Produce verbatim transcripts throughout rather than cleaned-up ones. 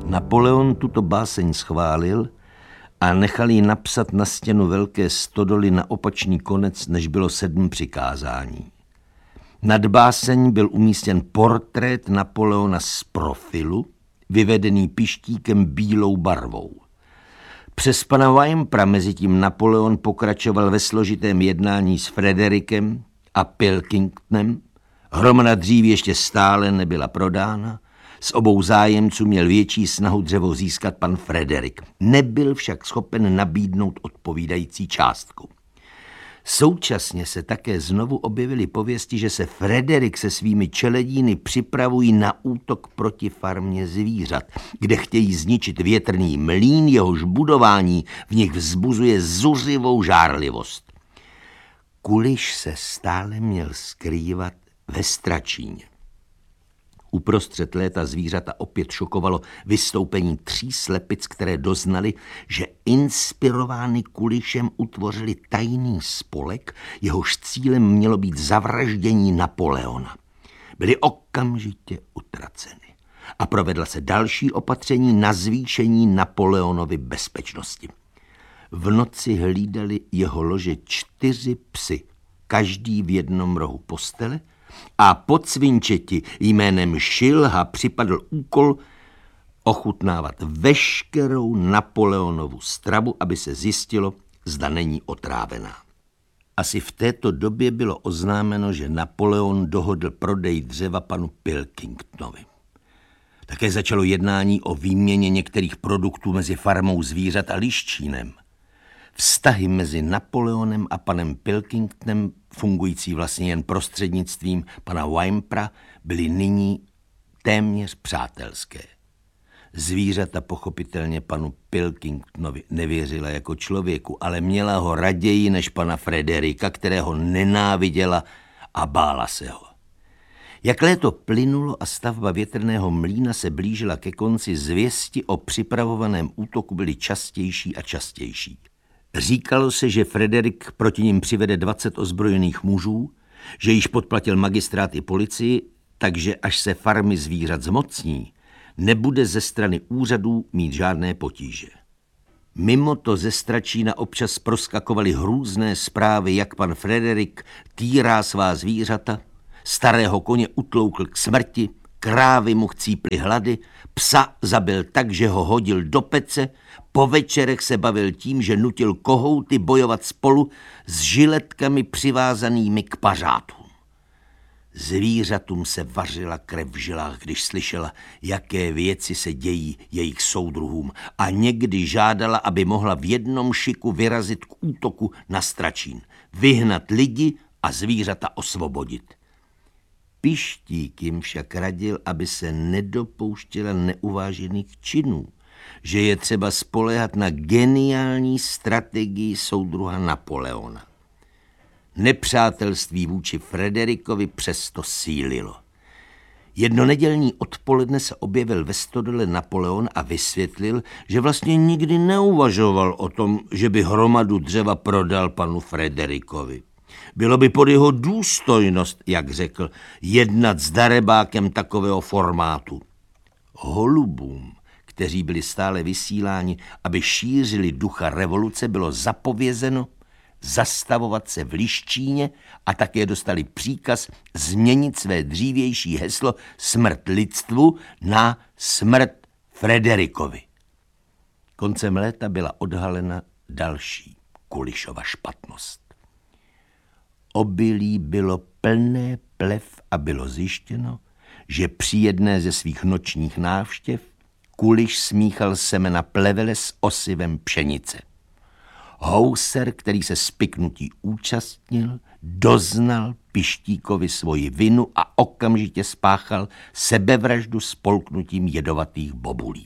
Napoleon tuto báseň schválil a nechal ji napsat na stěnu velké stodoly na opačný konec, než bylo sedm přikázání. Nad báseň byl umístěn portrét Napoleona z profilu, vyvedený pištíkem bílou barvou. Přes pana Waimpra mezitím Napoleon pokračoval ve složitém jednání s Frederikem a Pilkingtonem. Hromada dříví ještě stále nebyla prodána. Z obou zájemců měl větší snahu dřevo získat pan Frederik. Nebyl však schopen nabídnout odpovídající částku. Současně se také znovu objevily pověsti, že se Frederik se svými čeledíny připravují na útok proti farmě zvířat, kde chtějí zničit větrný mlýn, jehož budování v nich vzbuzuje zuřivou žárlivost. Kuliš se stále měl skrývat ve Stračíně. Uprostřed léta zvířata opět šokovalo vystoupení tří slepic, které doznali, že inspirovány Kulišem utvořili tajný spolek, jehož cílem mělo být zavraždění Napoleona. Byly okamžitě utraceny a provedla se další opatření na zvýšení Napoleonovy bezpečnosti. V noci hlídali jeho lože čtyři psy, každý v jednom rohu postele, a pod svinčeti jménem Šilha připadl úkol ochutnávat veškerou Napoleonovu stravu, aby se zjistilo, zda není otrávená. Asi v této době bylo oznámeno, že Napoleon dohodl prodej dřeva panu Pilkingtonovi. Také začalo jednání o výměně některých produktů mezi farmou zvířat a Liščínem. Vztahy mezi Napoleonem a panem Pilkingtonem, fungující vlastně jen prostřednictvím pana Waimpra, byly nyní téměř přátelské. Zvířata pochopitelně panu Pilkingtonovi nevěřila jako člověku, ale měla ho raději než pana Frederika, kterého nenáviděla a bála se ho. Jak léto plynulo a stavba větrného mlýna se blížila ke konci, zvěsti o připravovaném útoku byly častější a častější. Říkalo se, že Frederik proti nim přivede dvacet ozbrojených mužů, že již podplatil magistrát i policii, takže až se farmy zvířat zmocní, nebude ze strany úřadů mít žádné potíže. Mimo to ze Stračína občas proskakovaly hrůzné zprávy, jak pan Frederik týrá svá zvířata, starého koně utloukl k smrti, krávy mu chcíply hlady, psa zabil tak, že ho hodil do pece, po večerech se bavil tím, že nutil kohouty bojovat spolu s žiletkami přivázanými k pařátům. Zvířatům se vařila krev v žilách, když slyšela, jaké věci se dějí jejich soudruhům, a někdy žádala, aby mohla v jednom šiku vyrazit k útoku na Stračín, vyhnat lidi a zvířata osvobodit. Pištík jim však radil, aby se nedopouštěla neuvážených činů, že je třeba spoléhat na geniální strategii soudruha Napoleona. Nepřátelství vůči Frederikovi přesto sílilo. Jedno nedělní odpoledne se objevil ve stodole Napoleon a vysvětlil, že vlastně nikdy neuvažoval o tom, že by hromadu dřeva prodal panu Frederikovi. Bylo by pod jeho důstojnost, jak řekl, jednat s darebákem takového formátu. Holubům, kteří byli stále vysíláni, aby šířili ducha revoluce, bylo zapovězeno zastavovat se v Liščíně a také dostali příkaz změnit své dřívější heslo smrt lidstvu na smrt Frederikovi. Koncem léta byla odhalena další Kulišova špatnost. Obilí bylo plné plev a bylo zjištěno, že při jedné ze svých nočních návštěv Kuliš smíchal semena plevele s osivem pšenice. Houser, který se spiknutí účastnil, doznal Pištíkovi svoji vinu a okamžitě spáchal sebevraždu spolknutím jedovatých bobulí.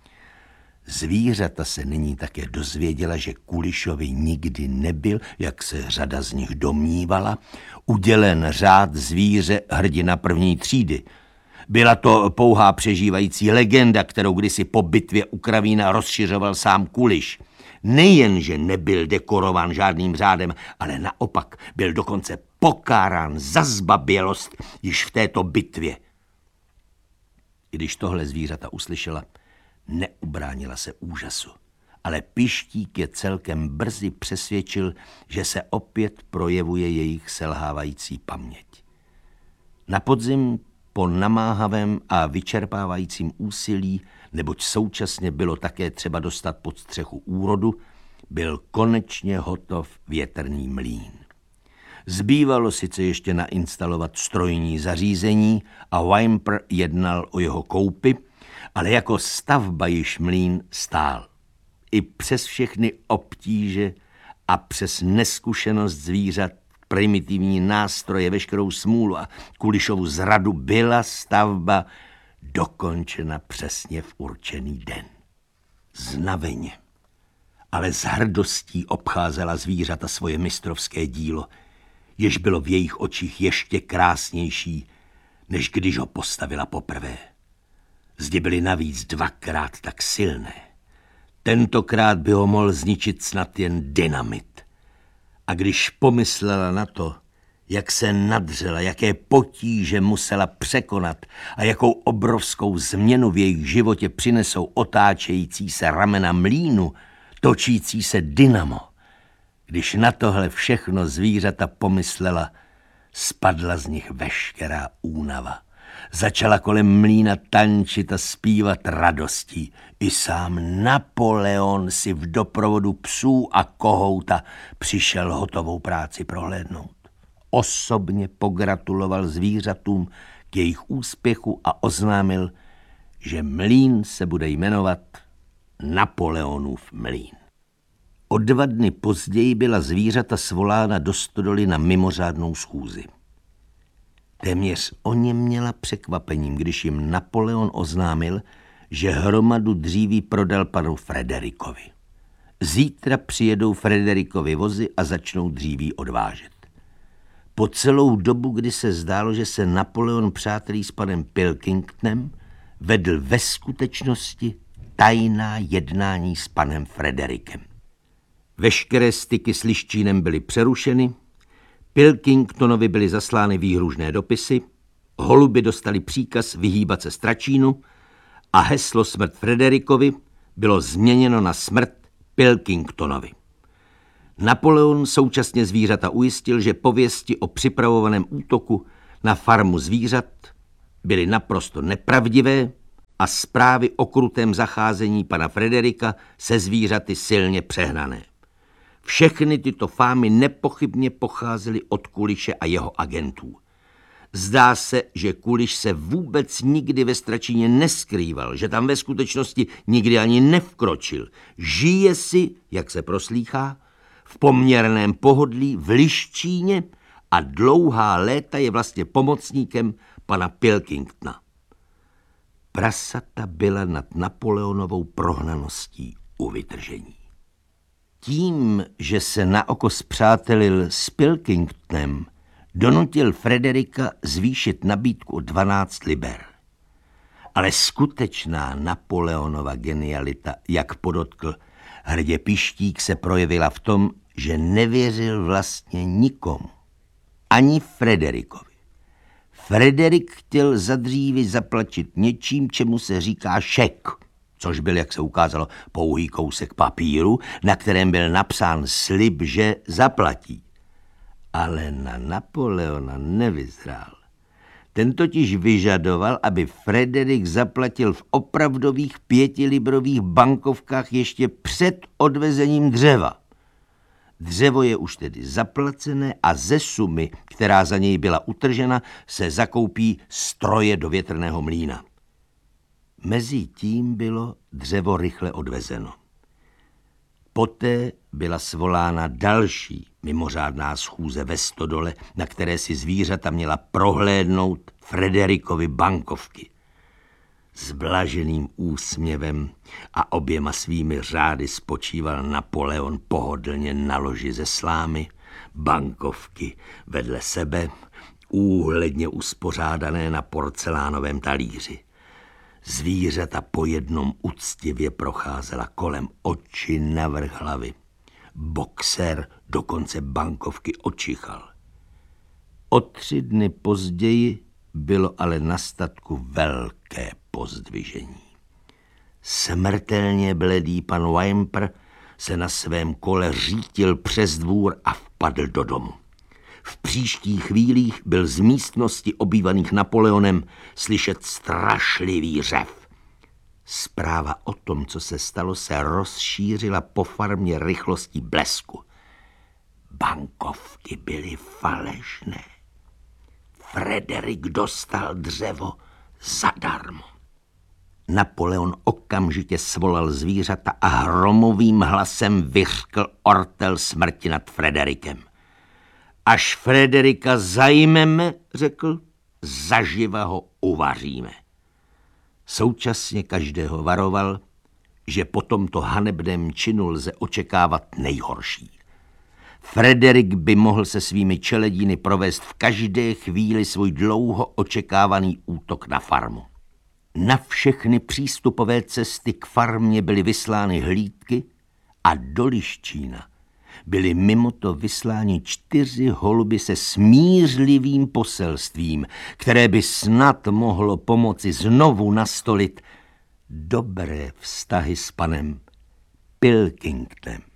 Zvířata se nyní také dozvěděla, že Kulišovi nikdy nebyl, jak se řada z nich domnívala, udělen řád zvíře hrdina první třídy. Byla to pouhá přežívající legenda, kterou kdysi po bitvě u Kravína rozšiřoval sám Kuliš. Nejenže nebyl dekorován žádným řádem, ale naopak byl dokonce pokárán za zbabělost již v této bitvě. Když tohle zvířata uslyšela, Neubránila se úžasu, ale Pištík je celkem brzy přesvědčil, že se opět projevuje jejich selhávající paměť. Na podzim po namáhavém a vyčerpávajícím úsilí, neboť současně bylo také třeba dostat pod střechu úrodu, byl konečně hotov větrný mlýn. Zbývalo sice ještě nainstalovat strojní zařízení a Whymper jednal o jeho koupi, ale jako stavba již mlýn stál. I přes všechny obtíže a přes neskušenost zvířat, primitivní nástroje, veškerou smůlu a Kulišovu zradu byla stavba dokončena přesně v určený den. Znaveně, ale s hrdostí obcházela zvířata svoje mistrovské dílo, jež bylo v jejich očích ještě krásnější, než když ho postavila poprvé. Zde byly navíc dvakrát tak silné. Tentokrát by ho mohl zničit snad jen dynamit. A když pomyslela na to, jak se nadřela, jaké potíže musela překonat a jakou obrovskou změnu v jejich životě přinesou otáčející se ramena mlýnu, točící se dynamo, když na tohle všechno zvířata pomyslela, spadla z nich veškerá únava. Začala kolem mlýna tančit a zpívat radostí. I sám Napoleon si v doprovodu psů a kohouta přišel hotovou práci prohlédnout. Osobně pogratuloval zvířatům k jejich úspěchu a oznámil, že mlýn se bude jmenovat Napoleonův mlýn. O dva dny později byla zvířata svolána do stodoly na mimořádnou schůzi. Téměř oněměla překvapením, když jim Napoleon oznámil, že hromadu dříví prodal panu Frederikovi. Zítra přijedou Frederikovi vozy a začnou dříví odvážet. Po celou dobu, kdy se zdálo, že se Napoleon přátelí s panem Pilkingtonem, vedl ve skutečnosti tajná jednání s panem Frederikem. Veškeré styky s Liščínem byly přerušeny, Pilkingtonovi byly zaslány výhružné dopisy, holuby dostali příkaz vyhýbat se Stračínu a heslo smrt Frederikovi bylo změněno na smrt Pilkingtonovi. Napoleon současně zvířata ujistil, že pověsti o připravovaném útoku na farmu zvířat byly naprosto nepravdivé a zprávy o krutém zacházení pana Frederika se zvířaty silně přehnané. Všechny tyto fámy nepochybně pocházely od Kuliše a jeho agentů. Zdá se, že Kuliš se vůbec nikdy ve Stračíně neskrýval, že tam ve skutečnosti nikdy ani nevkročil. Žije si, jak se proslýchá, v poměrném pohodlí v Liščíně a dlouhá léta je vlastně pomocníkem pana Pilkingtona. Prasata byla nad Napoleonovou prohnaností u vytržení. Tím, že se na oko spřátelil s Pilkingtonem, donutil Frederika zvýšit nabídku o dvanáct liber. Ale skutečná Napoleonova genialita, jak podotkl hrdě Pištík, se projevila v tom, že nevěřil vlastně nikomu, ani Frederikovi. Frederik chtěl za dříví zaplatit něčím, čemu se říká šek, což byl, jak se ukázalo, pouhý kousek papíru, na kterém byl napsán slib, že zaplatí. Ale na Napoleona nevyzrál. Ten totiž vyžadoval, aby Frederik zaplatil v opravdových pětilibrových bankovkách ještě před odvezením dřeva. Dřevo je už tedy zaplacené a ze sumy, která za něj byla utržena, se zakoupí stroje do větrného mlýna. Mezitím bylo dřevo rychle odvezeno. Poté byla svolána další mimořádná schůze ve stodole, na které si zvířata měla prohlédnout Frederikovi bankovky. S blaženým úsměvem a oběma svými řády spočíval Napoleon pohodlně na loži ze slámy, bankovky vedle sebe, úhledně uspořádané na porcelánovém talíři. Zvířata po jednom uctivě procházela kolem, oči navrch hlavy. Boxer dokonce bankovky očichal. O tři dny později bylo ale na statku velké pozdvižení. Smrtelně bledý pan Whymper se na svém kole řítil přes dvůr a vpadl do domu. V příštích chvílích byl z místnosti obývaných Napoleonem slyšet strašlivý řev. Zpráva o tom, co se stalo, se rozšířila po farmě rychlostí blesku. Bankovky byly falešné. Frederik dostal dřevo zadarmo. Napoleon okamžitě svolal zvířata a hromovým hlasem vyřkl ortel smrti nad Frederikem. Až Frederika zajmeme, řekl, zaživa ho uvaříme. Současně každého varoval, že po tomto hanebném činu lze očekávat nejhorší. Frederik by mohl se svými čeledíny provést v každé chvíli svůj dlouho očekávaný útok na farmu. Na všechny přístupové cesty k farmě byly vyslány hlídky a do Liščína byly mimoto vysláni čtyři holuby se smířlivým poselstvím, které by snad mohlo pomoci znovu nastolit dobré vztahy s panem Pilkingtonem.